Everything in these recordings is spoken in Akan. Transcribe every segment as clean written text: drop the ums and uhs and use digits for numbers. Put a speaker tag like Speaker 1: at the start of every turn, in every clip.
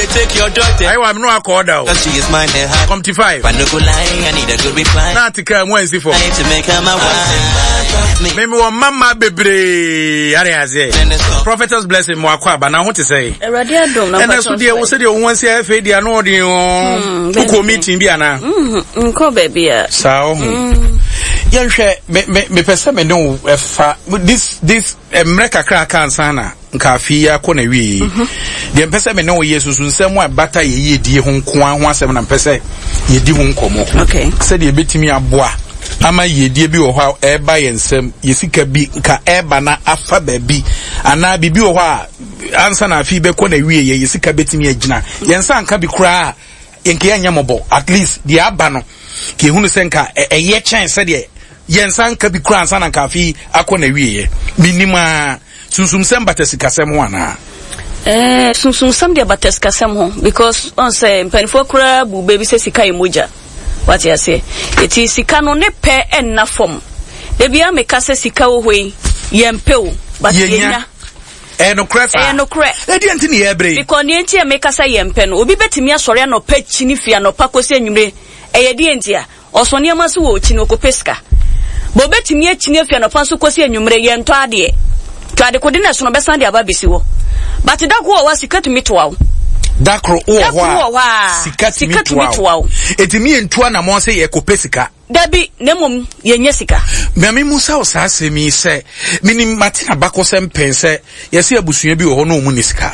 Speaker 1: take your daughter.
Speaker 2: I am no accorder.
Speaker 1: Cause she is mine and hot.
Speaker 2: Come to 5.
Speaker 1: But no go lie, I need a good reply.
Speaker 2: Not to come Wednesday for.
Speaker 1: I need to make her my wife.
Speaker 2: Maybe one mama bebre. Prophetess blessing mo akwa ba na ho te say.
Speaker 3: Radio dom na.
Speaker 2: And that's what they will say they won say fa dia no dey on. Ko meeting bi ana.
Speaker 3: Nko baby ya.
Speaker 2: Sao. Yenhwe me pese me no efa this America kra kan sana nka afia ko na wi. De pese me no yesu sunsem a bata ye die ho nko ho asem na pese ye di ho nkomo.
Speaker 3: Okay.
Speaker 2: Se de betimi aboa ama yedie bi wo ha eba yensem yesika bi nka eba na afa ba bi ana bibi wo ha ansa na afi be ko na wie ye yesika betimi agina yensa nka bi kura enke yanyamobo at least the aba no ke hunu senka eye chance de yensa nka bi kura ansa na nka afi akona wie ye minima sunsum sem batasika sem ho ana
Speaker 3: sunsum sem de batasika sem ho because on say mpanifo kura bu baby se sika emoja. What you say? It is sika no ne pe enna form. Ebia me ka se sika wo hoi yempeo but yenya.
Speaker 2: No cresa.
Speaker 3: No cre.
Speaker 2: E di enti ne ebre.
Speaker 3: Because ne enti me ka se yempe no. Obi betimi asore no pa chini fia no pa kosi anwumre. Eye di enti a. Oso ne ma so wo chini okopeska. Bo betimi achini fia no pa so kosi anwumre ye nto ade. To ade ko de na so no besan de aba besi wo. But that go wa sika tumi to wa.
Speaker 2: Dakro sika timi etimi entua na mo se ye kopesika
Speaker 3: dabi nemom yenye sika
Speaker 2: me musa o sa asemi se minim matina bakosem pense ye se abusua bi wo ho no mu ni sika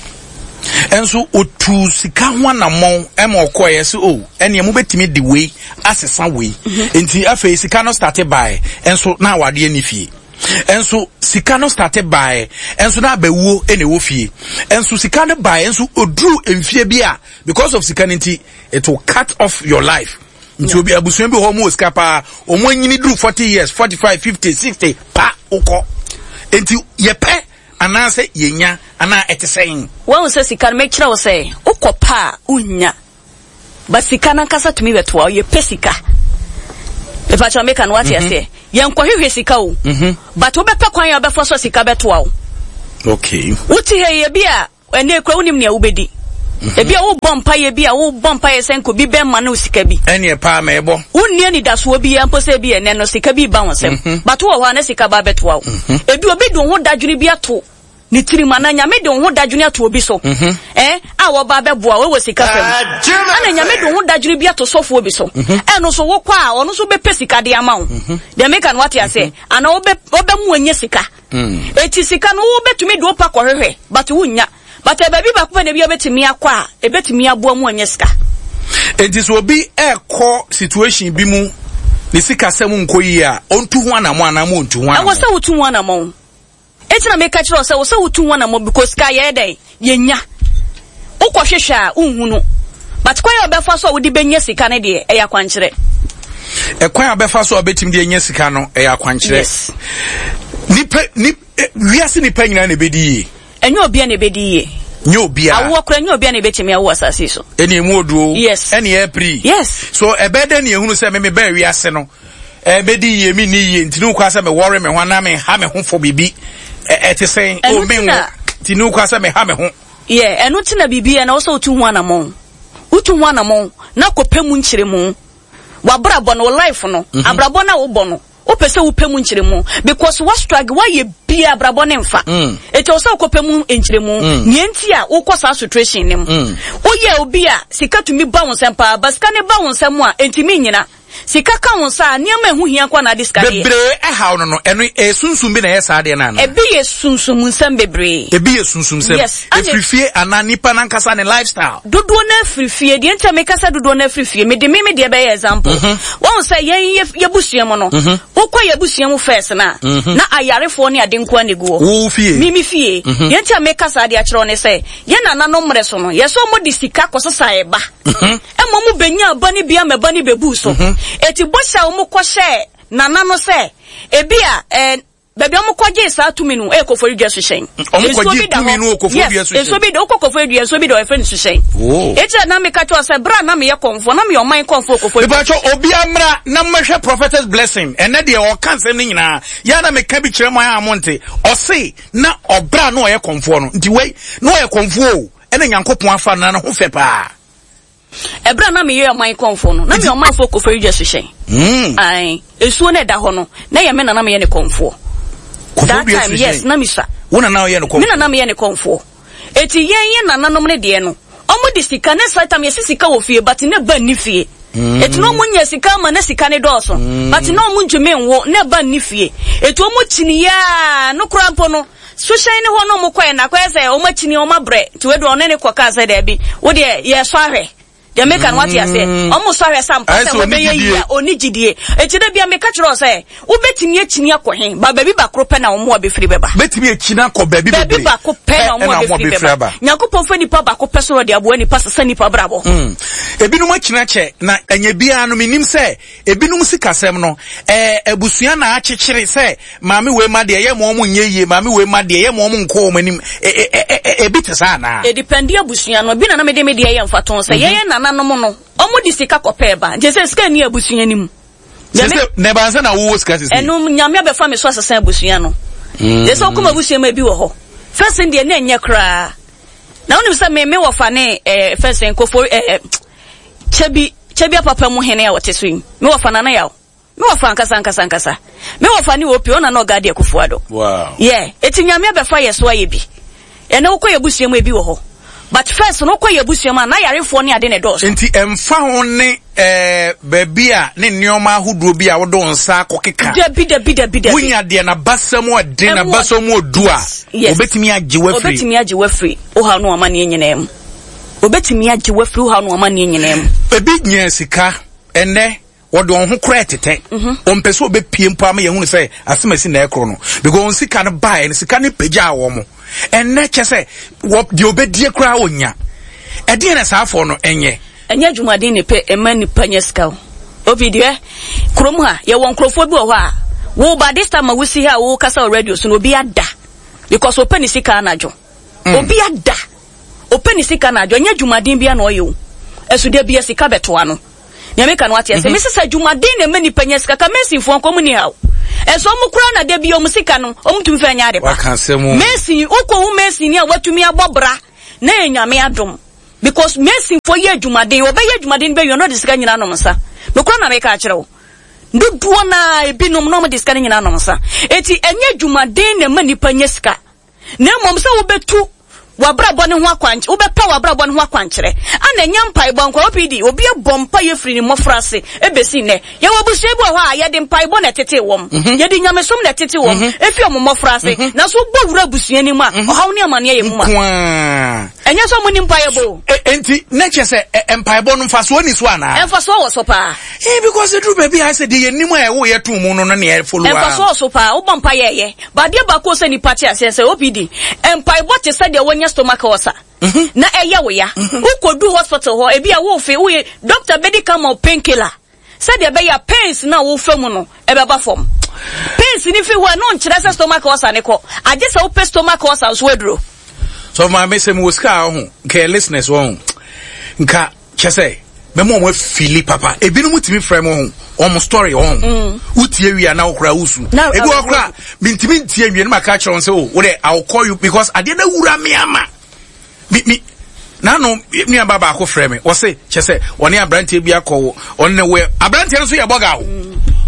Speaker 2: enso otu sika ho na mo e ma okoye se o ene mu betimi de we asesa we enti afa sika no started by enso na awade ani fie enso sika no started by enso na abawuo ene wo fie enso sika no by enso odru emfie bia because of sika nti it will cut off your life nti obi abusuan bi ho mo sika pa omo anyini dru 40 years 45 50 60 pa ukọ enti yepe anase yenya ana etesen
Speaker 3: won se sika no mekira wo se ukọ pa unya ba sika na kasa tumi beto yepe sika if I make an what you say yankwa hwehwe sika o but obepa kwan ya obefo so sika beto o
Speaker 2: okay
Speaker 3: uti he ye bia ene kwa unim ne ubedi e bia wo bompa ye bia wo bompa ye senko bi be ma na sika bi
Speaker 2: ene pa ma ebo
Speaker 3: unni ani daso bi ya mpose bi ene no sika bi ba wonsem but wo ho na sika ba beto o e bi obi do ho dadwene bi ato ni tiri mana nyame de ho dadwene ato obi so a wo ba beboa we sika fam ana nyame de ho dadwene bi ato sofo obi so eno so wo kwa ono so be pesika de ama wo de make an what you say ana obe mu anye sika eti sika no wo betumi de opa kohwehwe but wunya but e baby ba ko na bi obetumi akwa e betumi aboa mu anye sika
Speaker 2: enti so obi ekọ situation bi mu ni sika sem nkoyi a ontu ho anamo anamo ontu ho anamo
Speaker 3: e wo se wotu ho anamo etina make kire wo se wotu ho anamo because sika ye dey yenya ukohwehwa unhunu but kwa yo befa so wo di benye sika ne de e yakwankire
Speaker 2: ekwan abefa so obetim de enye sika no e yakwankire
Speaker 3: yes
Speaker 2: ni wiase ni panyina na bedi
Speaker 3: enye obi na bedi ye
Speaker 2: nye obi a
Speaker 3: awo kra nye obi na betimi awo asase so
Speaker 2: eni emu oduo
Speaker 3: yes
Speaker 2: eni epri
Speaker 3: yes
Speaker 2: so ebede na ehunu se me ba wiase no ebedi ye mi ni ye ntinu kwa se me worry me ho na me ha me ho fo bibi etisen o me ho tinu kwa se me ha me ho
Speaker 3: yeah eno tina bibi na wo so otu ho anamon na kopemu nchiremu wabrabo no life no abrabo na wo bo no opese wo pemu nchiremu because what struggle why ye bia abrabo ne mfa eto so kopemu nchiremu nienti a wo kosa situation nim oye obi a sika tumi ba wonsem pa baska ne ba wonsem a entimi nyina sika ka wonsa niam ehu hia kwa na diska de
Speaker 2: bebre hawo no eno sunsum bi na yesa de na no
Speaker 3: ebi ye sunsum nsem bebre
Speaker 2: ebi ye sunsum sem efrifie ananipa nankasa ne lifestyle
Speaker 3: dodo na efrifie de enta me kasa dodo na efrifie me de be be example won say yen ye busuam no wokọ ye busuam first na ayarefo ne adenko anegu
Speaker 2: wo fie
Speaker 3: mimi fie de enta me kasa de a kire ne say ye na no mre so no ye so mo de sika kosesa e ba emo mu benya ba ne bia me ba ne bebu so eti bosha omu kwhye nana no se ebia baby omu kwaje sa tumi no ekofori dua so hyen
Speaker 2: omu kwaje tumi no ekofori dua so hyen
Speaker 3: so bi de okofori dua so bi de o friend so hyen eti na me ka cho se bra na me ye konfo na me o man konfo okofori
Speaker 2: ba cho obi amra na mahwe prophetess blessing ene de o kansem ni nyina ya na me ka bi kire mo amonte o se na obra na o ye konfo no nti wei na o ye konfo ene Nyankopon afa na ho fe pa
Speaker 3: ebra na me ye man konfo no na me o man fo ko feri jesu hyen ai esuo na da ho no na ye me na me ye ne konfo that time yes na me sa
Speaker 2: wona na ye ne konfo
Speaker 3: me na me ye ne konfo eti yen nananom ne de no omo di sika ne sata me sika wo fie but ne ba ni fie eti no munya sika ma na sika ne doso but no mu ntweme nwo ne ba ni fie eti omo chini ya no krampo no so shine ne ho no mo kwae na kwae se omo chini omo bre ti we do one ne kwaka se da bi wo de ye so ahwe de make an what you say omo so ahwe sam pa se we be ye oni gidie eti da bia me ka kiro se wo betimi achini akohen ba baby ba kro pe na omo obefiri beba
Speaker 2: betimi achina ko baby
Speaker 3: ba ko pe na omo obefiri beba Nyankopon fa nipa ba ko pe so de abo nipa sesa nipa brabo
Speaker 2: ebinum achina che na anya bia no minim se ebinum sikasem no abusua na achechire se maame we ma de ye mo omo nyeye maame we ma de ye mo omo nko omanim ebitesa na
Speaker 3: e dependi abusua no bi na me de ye mfaton se ye na nanom no omo di sika kope ba je se sika ni abusua nim
Speaker 2: se ne ba nsa na wo sika sisi
Speaker 3: enum nyame abefa me so asesa abusua no je se okoma abusua ma bi wo ho first ndie na enye kra na onim se me wo fa ne first nkofo chebi papa mu hene ya woteso yin me wo fa na yawo me wo fa nkasa me wo fa ni opi ona na ogade akufuado
Speaker 2: wow
Speaker 3: yeah eti nyame abefa yeso aye bi ene wo koye abusua ma bi wo ho but first no koye abusua ma na yarefo ne ade ne dos
Speaker 2: enti emfa ho ne baby a ne nneoma ahodo bi a wodo nsa akokeka
Speaker 3: dabi
Speaker 2: wunya de na basamu ade na basamu odu a obetimi agye wafri
Speaker 3: o ha no ama ne nyinam obetimi agye wafri o ha no ama ne nyinam
Speaker 2: ebi nya sika ene wodo ho kra tete ompeso obepie mpo ama yehunu se asemasi na ekro no because sika no buy ne sika ne pagya awo mo enne chese wo de obedie kra onya ede na saafo no enye
Speaker 3: dwumaden ne pe emani panyeska obidie krom ha ye won krofo bi wo ha wo ba this time we see here wo kasa radio so no bi ada because open sika anajo obi ada open sika anajo nya dwumaden bia na oyo esude bia sika betoa no nyameka no atia se mesesa dwumaden ne mani panyeska ka mesin fo nkomu ni ha eso mu kura na de bia omusika no omutumi fa nya de ba mesin okwo mesin ni a watumi abobra na enyame adom because mesin for ye dwumaden obeye dwumaden be yo no disika nyina no msa me kura na meka akyerewo nduduo na ebinom no mo disika nyina no msa eti enye dwumaden ne mani panyeska na momsa wo betu wabrabo ne ho akwanche wo bepa wabrabo ne ho akwanchire ana nya mpai bonkwa opidi obi bompa ye firi ni mofrase ebesi ne ye wobusu ebu ho a ye de mpai bo na tete wom ye de nyamesom na tete wom efi om mofrase na so bo wura busua ni mu a ohaw ne amane ye mu a enya so mo ni mpai bo
Speaker 2: enti na chese mpai bo no mfaso ni so ana
Speaker 3: emfaso wo so pa
Speaker 2: because the true baby I said ye nimu e wo ye tu mu no na follow
Speaker 3: emfaso so pa wo bompa ye ba de ba ko se ni party ase opidi mpai bo te se de wonya stomach ulcer na eya wo ya ukodu hospital ho ebi a wo fe wo doctor medical mo painkiller said de be ya pains na wo fam no e be ba fom pains ni fi ho no nkyere se stomach ulcer ne ko age se wo pe stomach ulcer so eduro
Speaker 2: so my mesem wo ska ho ke listeners wo nka chese me mo fili papa ebi no mutimi frame ho omo story ho utie wi ana okra usu ebi okra mintimi ntie wi na maka kire on se o we I'll call you because ade na wura me ama mi na no ni baba ko frame o se chese oni abrante bi akowo on we abrante no so ye boga o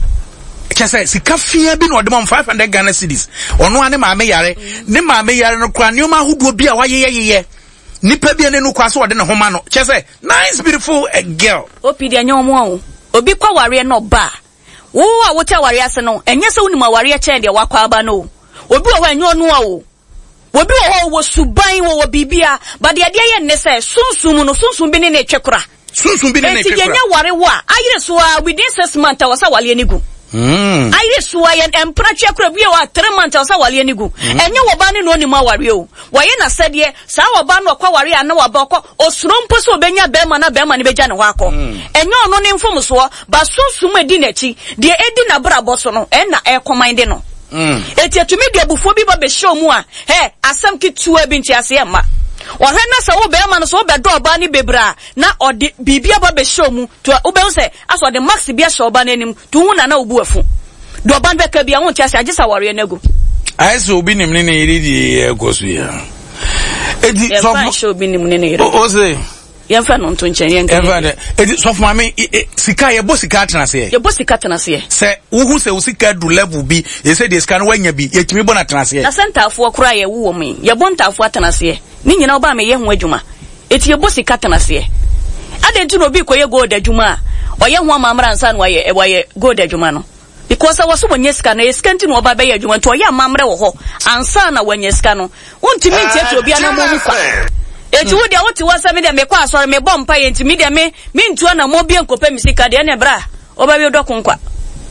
Speaker 2: chese sikafia bi no de 500 Ghana cedis ono ane maame yare ne maame yare no kra ne ma hudo bi a wayeye nipa bi ene no kwaso ode ne homa no chese nice beautiful girl
Speaker 3: opidi anya omo o obi kwa ware no ba wo a wote ware ase no enye se unima ware che de wakwa aba no obi wo anya onu a o obi wo suban wo bibia ba de ade ye ne se sunsum no sunsum bi ne ne twekura
Speaker 2: sunsum bi ne ne twekura
Speaker 3: enti nya ware wo a ayire so a within 6 months wasa wale anigu ayire so a yen empra twekura bi wa 3 months wasa wale anigu enye wo ba ne no ni ma ware o waye na sede sa wo ba no kwa ware ana wo ba ko osuro mpo so obenya be ma na be ma ne beja ne ho akọ enye ono ne mfom so ba sunsum edi na chi de edi na brabo so no en na e command no eti atumi de abufo bi ba be show mu a asam kitua bi nti ase ma wo hwe na sa wo be ma no so be do oba ni bebra na ode bibia ba be show mu to wo be se aso de max bia show oba nanim to hu na obu afu do oba be ka bia won ti ase agisa ware na go
Speaker 2: aiso obi nim ne yiri di egosu ya edi
Speaker 3: so show bi ni mu ne yere
Speaker 2: o say
Speaker 3: yɛmfa no nto nkyɛn yɛn
Speaker 2: kan edi so for me sika ye bo sika tenase
Speaker 3: ye bo sika tenase
Speaker 2: se wo hu se wo sika du level bi ye say de sika no wanya bi ye timi bo na tenase
Speaker 3: na sentafo kora ye wo mu ye bo ntafo tenase ni nyina oba me ye ho adwuma eti ye bo sika tenase ade ntu no bi koye gold adwuma oye ho amamra nsa no waye gold adwuma no because I was so sika na eskanti no oba be ye adwuma nto oye amamre wo ho ansa na wanya sika no wontimi ntie obi ana mo hu kwa eti wo dia woti wasa me dia me kwa asore me bompa ye ntimi dia me ntua na mo bia nkopa mi sika dia ne bra oba wi odokonkwa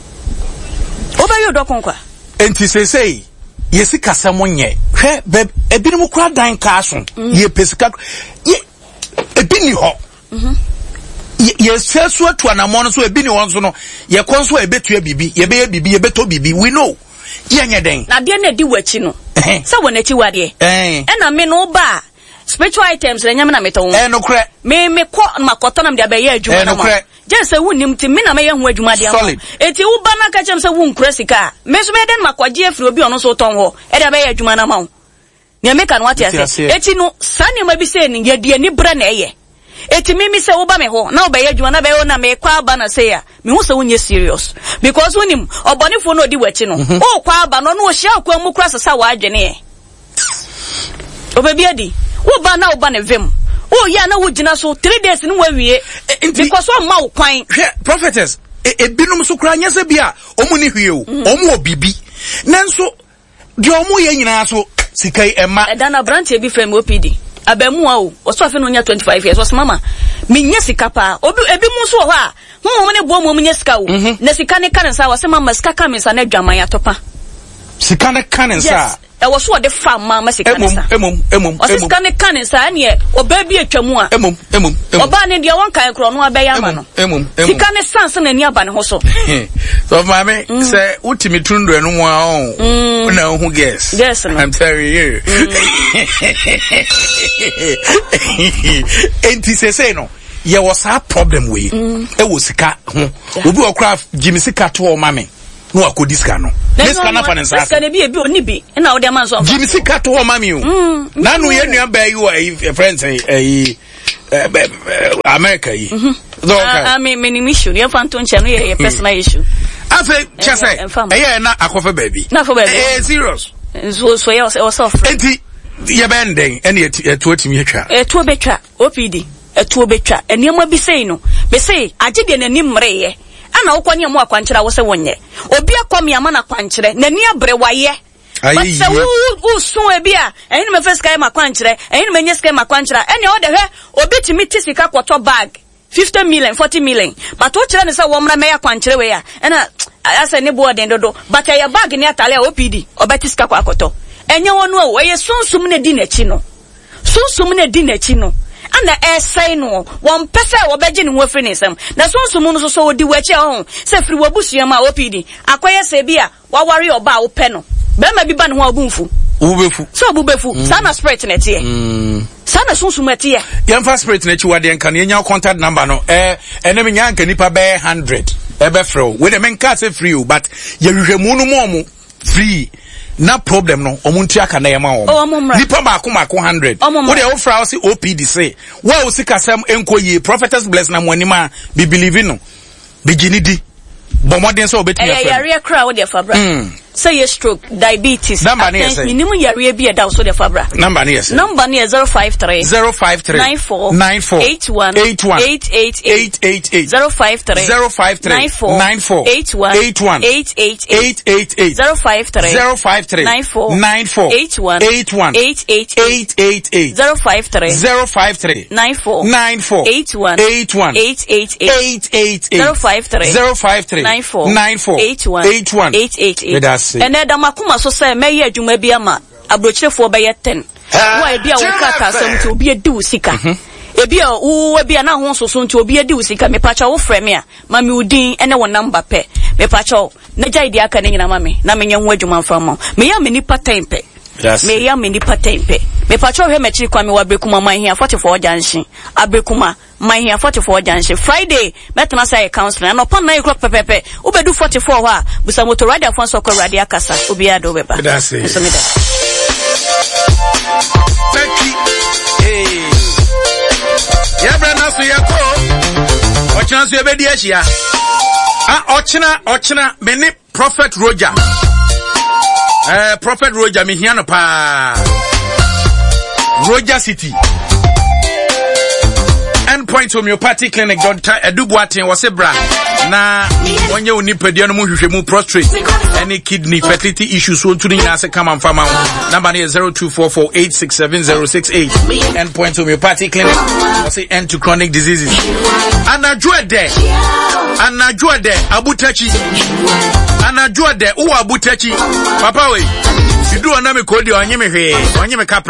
Speaker 2: enti sesei ye sika samo nye hwe ebinim kura dan ka aso ye pesika ye ebini ho ye sesu atu anamo no so ebini won so no ye konso ebetua bibi ye be bibi ye beto bibi we know ye nya den
Speaker 3: na dia na di wachi no sa wona chi wade na me no ba spiritual items na nyame na meto
Speaker 2: no kre
Speaker 3: me ko makoto na me dia be ye adwuma no je se wunim ti me na me ye ho adwuma dia ma eti wo ba na ka chem se wun kura sika me so me den makwaje afri obi ono so ton ho e dia be ye adwuma na ma wo ne me ka no ati ase eti no sane ma bi se ni ye die ni bra na eye eti mimi se wo ba me ho na wo be ye adwuma na be wo na me kwa ba na se ya me hu se wunye serious because wunim obonifo no di wachi no o kwa ba no no hia kwa mu kura sesa wa adwene ye obebi adi wo ba na wo ba ne vem oh ya na wo gina so 3 days ni wa wie because o ma wo kwan
Speaker 2: prophetess ebinum so kura nya se bia omu ni hwie o omu obibi nanso de omu ye nyina so sikai ema
Speaker 3: edana branch e bi frame OPD abemu a o so afi no nya 25 years was mama me nya sika pa obi ebi mu so ho a mo ne bo mo nya sika o na sika ne kan sa wase mama sika kan sa na dwaman ya topa
Speaker 2: sika ne kan sa
Speaker 3: e wo so de fa mama sika ne sa
Speaker 2: emom
Speaker 3: o sika ne kan sa ne oba bi atwamu a
Speaker 2: emom
Speaker 3: oba ne de won kan kro no abeya ma no sika ne sanse na ni aba ne ho so
Speaker 2: so mama say utimi tundu enu mu a o na hu guess I'm telling you enti say no ye was a problem we e wo sika ho obi okra Jimmy sika to o mame no akodi sika no sika na fanensa
Speaker 3: sika ne bi ebi oni bi na wo de man so
Speaker 2: Jimmy sika to o mame o na no ye nua ba you friends America yi
Speaker 3: I mean many issue ye fanton che no ye personal issue
Speaker 2: afa chese eh na akofa baby
Speaker 3: na for baby
Speaker 2: serious
Speaker 3: so ye was off
Speaker 2: enti ye benden ene etu otimi atwa
Speaker 3: etu obetwa OPD etu obetwa eniema bi sei no be sei agide nani mreye ana wokwanye mo akwankyera wo se wonye obi akom ya ma na kwankyere nani abre waye but se wo so e bia eni me first kai makwankyere eni me nyeska makwankyera eni o de hwe obi timi tisika kwoto bag 50 million 40 million but wo kyere ne se wo mra me ya kwankyere we ya ena asa ne bo den dodo but ya bag ni atale a OPD obetisika kwa akoto enye wonu o ye sunsum ne di nachi no sunsum ne di nachi no ana esai no won pese obeje ne ho afri ne sam na sunsum no so odi wachi ho se firi wabusuam a OPD akoye se bia waware oba wo pe no be ma bi ba ne ho abunfu
Speaker 2: ubefu
Speaker 3: so bubefu sana spirit ne tie sana sunsum tie
Speaker 2: yemfa spirit ne chi wade nka ne nya contact number no ene me nya nka nipa be 100 ebe free we de men ka se free but ye hwehwemu no mo free na problem no omuntu aka na yema wo nipa maako 100 wo de wo fra wo si OPD say wo sika sam enkoyi prophetess bless na monima be believe no beginidi bomodin so obetumi
Speaker 3: afa yare kra wo de fabra say ye stroke diabetes minimum yare bi e da so de fabra
Speaker 2: number ne yes
Speaker 3: number ne 053 94 81 888 053 94 81 888 053 94 81 888 053 94 81 888 053 94 81 888 ene da makoma so say me ye adwuma bi ama abrochirefo be ye 10 wa e bia wo kaka asem ti obi edi usika e bia wo bia na ho soso nti obi edi usika me pacha wo frame a ma me udin ene wo number pe me pacha na jai di aka ne nyina ma me na me nya ho adwuma mfama me ya me ni pattern pe me ya me ni pattern pe me pacha hwe me chiri kwa me wa bekuma man hia 44 janshi abekuma man hia 44 janshi Friday metna say counseling no pan 9 o'clock pepepe ubedu 44 ho a busa motor radio fon so ko radio akasa obi ado beba
Speaker 2: that's it Becky. Hey. Yeah, Brenda, so you're cool. What chance you have here? Ochina, many Prophet Roger. Prophet Roger, me here no pa. Roger City. Endpoint Homeopathic Clinic, Dr. Edubuatin was a bra. Na, when you need pediatric prostrate, any kidney fertility issues, so to the answer come and farm. Number is 0244867068. Endpoint Homeopathic Clinic was a end to chronic diseases. Anajua de, Abutachi. Anajua de, Abutachi. Papa, we. You do a name called you on your capra.